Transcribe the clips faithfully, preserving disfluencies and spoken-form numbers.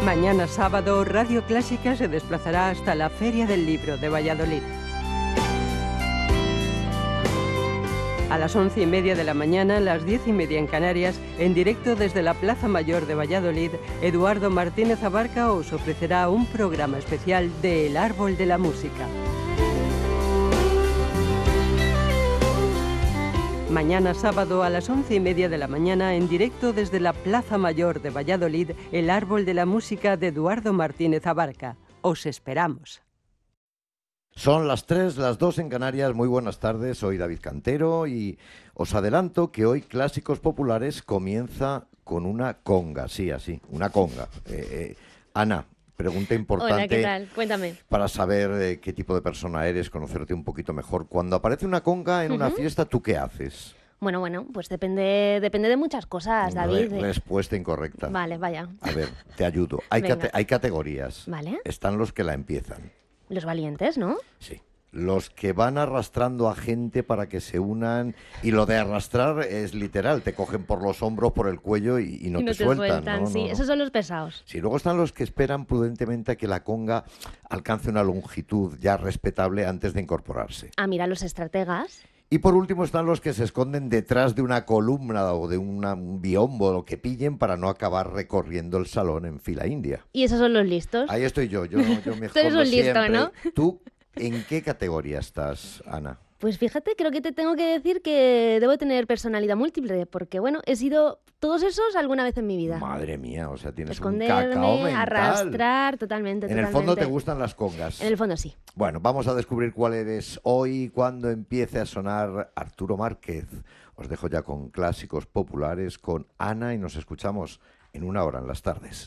Mañana sábado, Radio Clásica se desplazará hasta la Feria del Libro de Valladolid. A las once y media de la mañana, las diez y media en Canarias, en directo desde la Plaza Mayor de Valladolid, Eduardo Martínez Abarca os ofrecerá un programa especial de El Árbol de la Música. Mañana sábado a las once y media de la mañana, en directo desde la Plaza Mayor de Valladolid, El Árbol de la Música de Eduardo Martínez Abarca. Os esperamos. Son las tres, las dos en Canarias. Muy buenas tardes, soy David Cantero y os adelanto que hoy Clásicos Populares comienza con una conga, sí, así, una conga. Eh, eh, Ana, pregunta importante. Hola, ¿qué tal? Cuéntame. Para saber eh, qué tipo de persona eres, conocerte un poquito mejor. Cuando aparece una conga en uh-huh. una fiesta, ¿tú qué haces? Bueno, bueno, pues depende, depende de muchas cosas, David. Re- respuesta incorrecta. Vale, vaya. A ver, te ayudo. Hay, cate- hay categorías. Vale. Están los que la empiezan. Los valientes, ¿no? Sí. Los que van arrastrando a gente para que se unan, y lo de arrastrar es literal, te cogen por los hombros, por el cuello y, y no, y no te, te sueltan. sueltan ¿no? sí, no, no. Esos son los pesados. Sí, luego están los que esperan prudentemente a que la conga alcance una longitud ya respetable antes de incorporarse. Ah, mira, los estrategas. Y por último están los que se esconden detrás de una columna o de una, un biombo, lo que pillen, para no acabar recorriendo el salón en fila india. ¿Y esos son los listos? Ahí estoy yo, yo, yo me Tú eres escondo un listo, siempre. ¿no? ¿Tú en qué categoría estás, Ana? Pues fíjate, creo que te tengo que decir que debo tener personalidad múltiple, porque bueno, he sido todos esos alguna vez en mi vida. Madre mía, o sea, tienes Esconderme, un cacao mental. Arrastrar, totalmente, En totalmente. el fondo te gustan las congas. En el fondo sí. Bueno, vamos a descubrir cuál eres hoy cuando empiece a sonar Arturo Márquez. Os dejo ya con Clásicos Populares con Ana y nos escuchamos en una hora en las tardes.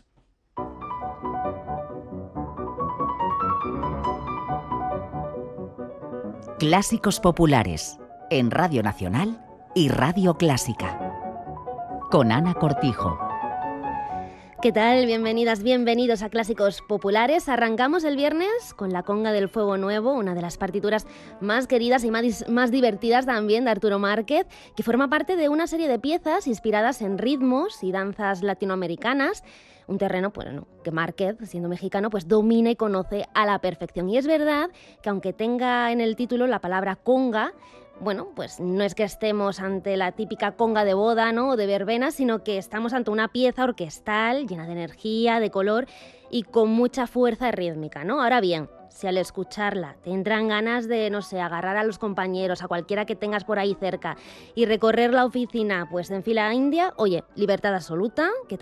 Clásicos Populares, en Radio Nacional y Radio Clásica. Con Ana Cortijo. ¿Qué tal? Bienvenidas, bienvenidos a Clásicos Populares. Arrancamos el viernes con la Conga del Fuego Nuevo, una de las partituras más queridas y más, más divertidas también de Arturo Márquez, que forma parte de una serie de piezas inspiradas en ritmos y danzas latinoamericanas. Un terreno, bueno, que Márquez, siendo mexicano, pues domina y conoce a la perfección. Y es verdad que aunque tenga en el título la palabra conga, bueno, pues no es que estemos ante la típica conga de boda, ¿no?, o de verbena, sino que estamos ante una pieza orquestal llena de energía, de color y con mucha fuerza rítmica, ¿no? Ahora bien, si al escucharla te entran ganas de, no sé, agarrar a los compañeros, a cualquiera que tengas por ahí cerca y recorrer la oficina, pues en fila india, oye, libertad absoluta, que